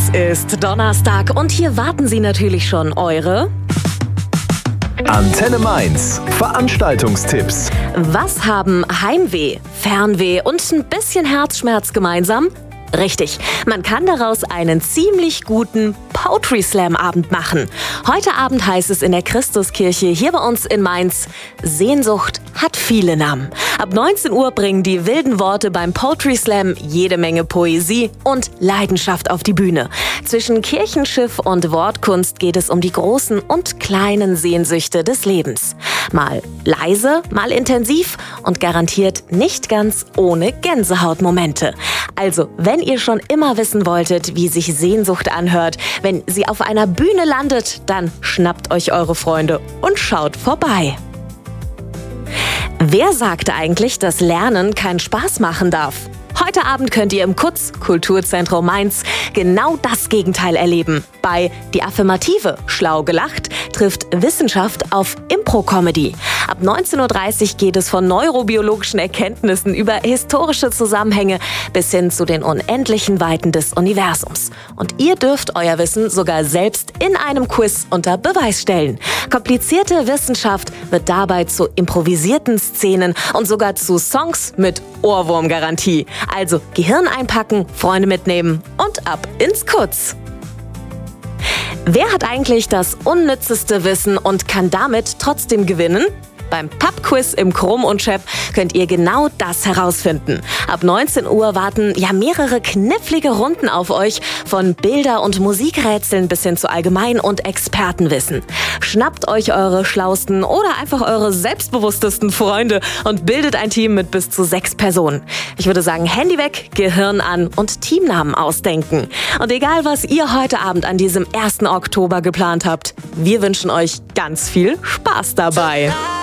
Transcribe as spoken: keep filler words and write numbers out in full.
ist Donnerstag und hier warten Sie natürlich schon eure Antenne Mainz. Veranstaltungstipps. Was haben Heimweh, Fernweh und ein bisschen Herzschmerz gemeinsam? Richtig, man kann daraus einen ziemlich guten Poetry Slam Abend machen. Heute Abend heißt es in der Christuskirche hier bei uns in Mainz: Sehnsucht hat viele Namen. Ab neunzehn Uhr bringen die wilden Worte beim Poetry Slam jede Menge Poesie und Leidenschaft auf die Bühne. Zwischen Kirchenschiff und Wortkunst geht es um die großen und kleinen Sehnsüchte des Lebens. Mal leise, mal intensiv und garantiert nicht ganz ohne Gänsehautmomente. Also, wenn ihr schon immer wissen wolltet, wie sich Sehnsucht anhört, wenn sie auf einer Bühne landet, dann schnappt euch eure Freunde und schaut vorbei. Wer sagte eigentlich, dass Lernen keinen Spaß machen darf? Heute Abend könnt ihr im K U Z, Kulturzentrum Mainz, genau das Gegenteil erleben. Bei Die Affirmative, schlau gelacht, trifft Wissenschaft auf Impro-Comedy. Ab neunzehn Uhr dreißig geht es von neurobiologischen Erkenntnissen über historische Zusammenhänge bis hin zu den unendlichen Weiten des Universums. Und ihr dürft euer Wissen sogar selbst in einem Quiz unter Beweis stellen. Komplizierte Wissenschaft wird dabei zu improvisierten Szenen und sogar zu Songs mit Ohrwurmgarantie. Also Gehirn einpacken, Freunde mitnehmen und ab ins K U Z. Wer hat eigentlich das unnützeste Wissen und kann damit trotzdem gewinnen? Beim Pub-Quiz im Krumm und Schepp könnt ihr genau das herausfinden. Ab neunzehn Uhr warten ja mehrere knifflige Runden auf euch, von Bilder- und Musikrätseln bis hin zu Allgemein- und Expertenwissen. Schnappt euch eure schlausten oder einfach eure selbstbewusstesten Freunde und bildet ein Team mit bis zu sechs Personen. Ich würde sagen, Handy weg, Gehirn an und Teamnamen ausdenken. Und egal, was ihr heute Abend an diesem ersten Oktober geplant habt, wir wünschen euch ganz viel Spaß dabei.